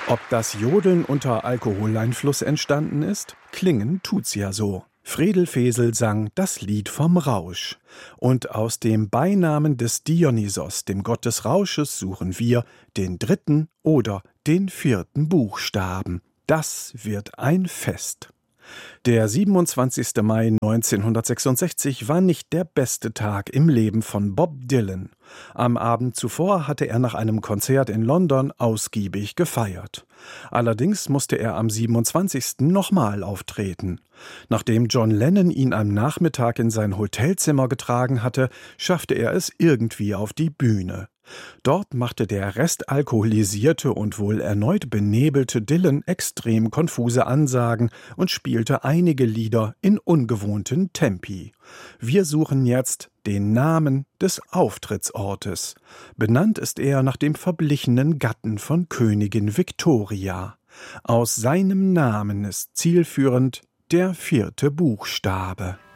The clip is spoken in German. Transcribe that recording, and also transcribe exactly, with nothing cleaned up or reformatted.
Ob das Jodeln unter Alkoholeinfluss entstanden ist? Klingen tut's ja so. Fredel Fesel sang das Lied vom Rausch. Und aus dem Beinamen des Dionysos, dem Gott des Rausches, suchen wir den dritten oder den vierten Buchstaben. Das wird ein Fest. Der siebenundzwanzigster Mai neunzehnhundertsechsundsechzig war nicht der beste Tag im Leben von Bob Dylan. Am Abend zuvor hatte er nach einem Konzert in London ausgiebig gefeiert. Allerdings musste er am siebenundzwanzigsten nochmal auftreten. Nachdem John Lennon ihn am Nachmittag in sein Hotelzimmer getragen hatte, schaffte er es irgendwie auf die Bühne. Dort machte der restalkoholisierte und wohl erneut benebelte Dylan extrem konfuse Ansagen und spielte einige Lieder in ungewohnten Tempi. Wir suchen jetzt den Namen des Auftrittsortes. Benannt ist er nach dem verblichenen Gatten von Königin Victoria. Aus seinem Namen ist zielführend der vierte Buchstabe.